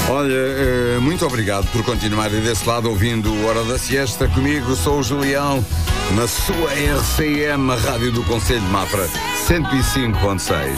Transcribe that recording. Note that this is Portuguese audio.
Olha, muito obrigado por continuarem desse lado ouvindo Hora da Siesta. Comigo sou o Julião, na sua RCM, a Rádio do Concelho de Mafra, 105.6.